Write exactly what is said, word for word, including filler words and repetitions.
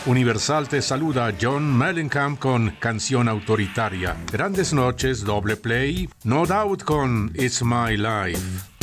Universal te saluda John Mellencamp con Canción Autoritaria. Grandes Noches, Doble Play, No Doubt con It's My Life.